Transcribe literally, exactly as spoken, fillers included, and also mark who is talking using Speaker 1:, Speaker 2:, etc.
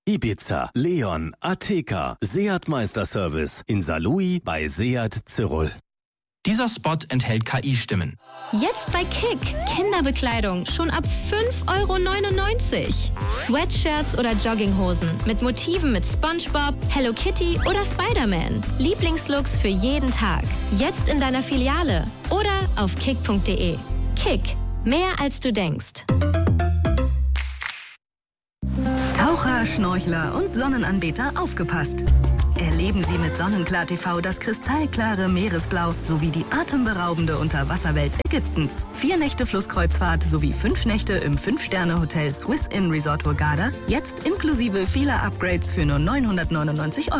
Speaker 1: Ibiza, Leon, Ateca, Seat Meisterservice in Saarlouis bei Seat Zirol.
Speaker 2: Dieser Spot enthält K I-Stimmen.
Speaker 3: Jetzt bei Kick. Kinderbekleidung schon ab fünf Euro neunundneunzig. Sweatshirts oder Jogginghosen mit Motiven mit SpongeBob, Hello Kitty oder Spider-Man. Lieblingslooks für jeden Tag. Jetzt in deiner Filiale oder auf kick punkt de. Kick. Mehr als du denkst.
Speaker 4: Taucher, Schnorchler und Sonnenanbeter aufgepasst. Erleben Sie mit Sonnenklar T V das kristallklare Meeresblau sowie die atemberaubende Unterwasserwelt Ägyptens. Vier Nächte Flusskreuzfahrt sowie fünf Nächte im Fünf-Sterne-Hotel Swiss Inn Resort Hurghada. Jetzt inklusive vieler Upgrades für nur neunhundertneunundneunzig Euro.